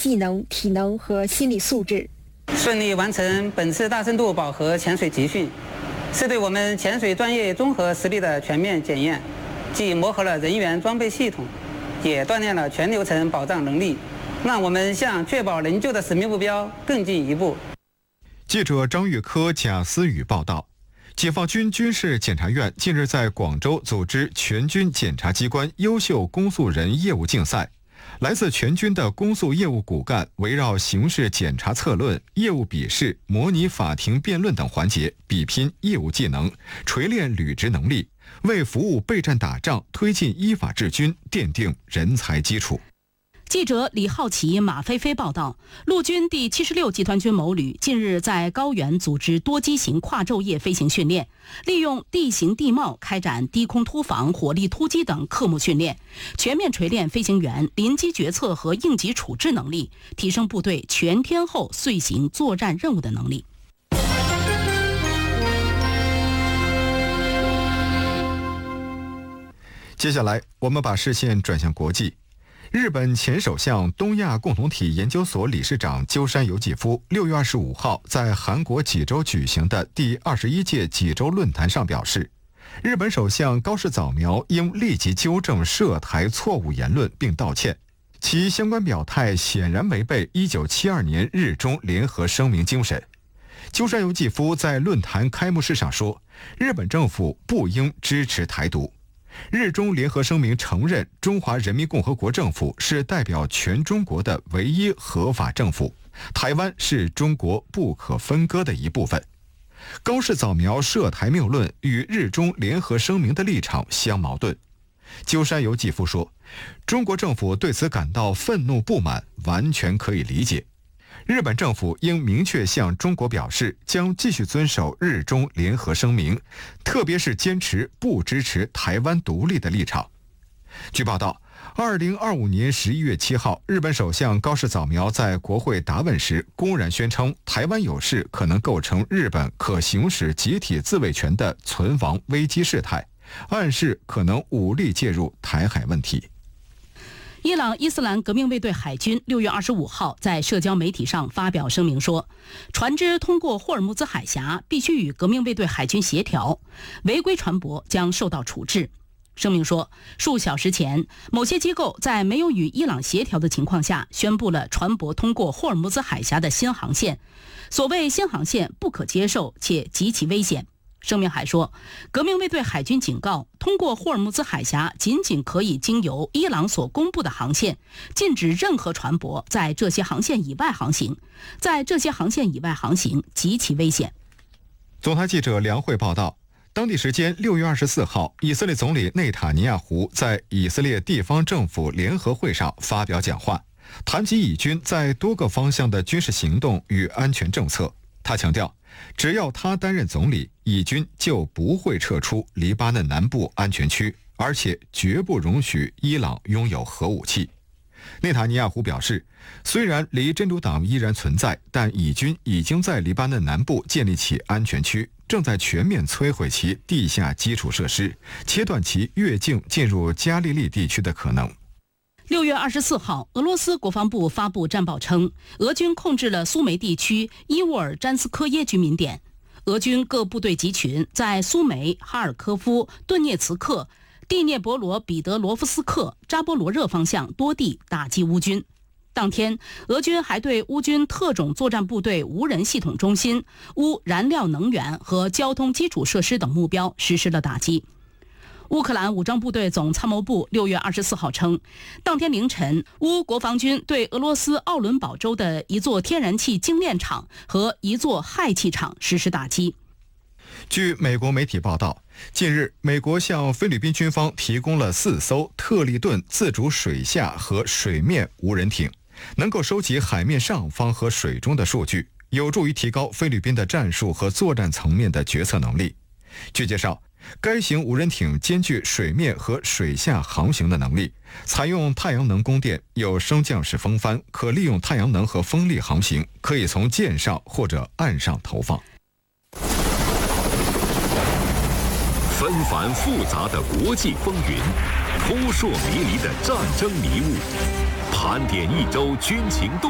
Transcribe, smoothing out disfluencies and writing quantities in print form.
技能、体能和心理素质。 顺利完成本次大深度饱和潜水集训，是对我们潜水专业综合实力的全面检验，既磨合了人员装备系统，也锻炼了全流程保障能力，让我们向确保人救的使命目标更进一步。 记者张玉科、贾思雨报道。解放军军事检察院近日在广州组织全军检察机关优秀公诉人业务竞赛，来自全军的公诉业务骨干围绕刑事检察策论、业务笔试、模拟法庭辩论等环节比拼业务技能，锤炼履职能力，为服务备战打仗、推进依法治军奠定人才基础。 记者李浩奇、马飞飞报道，陆军第76集团军某旅近日在高原组织多机型跨昼夜飞行训练，利用地形地貌开展低空突防、火力突击等科目训练，全面锤炼飞行员临机决策和应急处置能力，提升部队全天候遂行作战任务的能力。 接下来，我们把视线转向国际。日本前首相、东亚共同体研究所理事长鸠山由纪夫6月25号在韩国济州举行的第21届济州论坛上表示，日本首相高市早苗应立即纠正涉台错误言论并道歉，其相关表态显然违背1972年日中联合声明精神。鸠山由纪夫在论坛开幕式上说，日本政府不应支持台独。日中联合声明承认中华人民共和国政府是代表全中国的唯一合法政府，台湾是中国不可分割的一部分。高市早苗涉台谬论与日中联合声明的立场相矛盾。鸠山由纪夫说，中国政府对此感到愤怒不满，完全可以理解。日本政府应明确向中国表示，将继续遵守日中联合声明，特别是坚持不支持台湾独立的立场。据报道，2025年11月7号，日本首相高市早苗在国会答问时公然宣称，台湾有事可能构成日本可行使集体自卫权的存亡危机事态，暗示可能武力介入台海问题。 伊朗伊斯兰革命卫队海军6月25号在社交媒体上发表声明说，船只通过霍尔木兹海峡必须与革命卫队海军协调，违规船舶将受到处置。声明说，数小时前，某些机构在没有与伊朗协调的情况下，宣布了船舶通过霍尔木兹海峡的新航线。所谓新航线不可接受且极其危险。声明还说，革命卫队海军警告，通过霍尔木兹海峡仅仅可以经由伊朗所公布的航线，禁止任何船舶在这些航线以外航行，在这些航线以外航行极其危险。 总台记者梁慧报道，当地时间6月24号，以色列总理内塔尼亚胡在以色列地方政府联合会上发表讲话，谈及以军在多个方向的军事行动与安全政策。他强调，只要他担任总理，以军就不会撤出黎巴嫩南部安全区，而且绝不容许伊朗拥有核武器。内塔尼亚胡表示，虽然离真主党依然存在，但以军已经在黎巴嫩南部建立起安全区，正在全面摧毁其地下基础设施，切断其越境进入加利利地区的可能。 6月24号，俄罗斯国防部发布战报称，俄军控制了苏梅地区伊沃尔詹斯科耶居民点。俄军各部队集群在苏梅、哈尔科夫、顿涅茨克、蒂涅博罗彼得罗夫斯克、扎波罗热方向多地打击乌军。当天，俄军还对乌军特种作战部队无人系统中心、乌燃料能源和交通基础设施等目标实施了打击。乌克兰武装部队总参谋部6月24号称，当天凌晨，乌国防军对俄罗斯奥伦堡州的一座天然气精炼厂和一座氦气厂实施打击。 据美国媒体报道，近日，美国向菲律宾军方提供了4艘特立顿自主水下和水面无人艇，能够收集海面上方和水中的数据，有助于提高菲律宾的战术和作战层面的决策能力。据介绍，该型无人艇兼具水面和水下航行的能力，采用太阳能供电，有升降式风帆，可利用太阳能和风力航行，可以从舰上或者岸上投放。 纷繁复杂的国际风云，扑朔迷离的战争迷雾，盘点一周军情动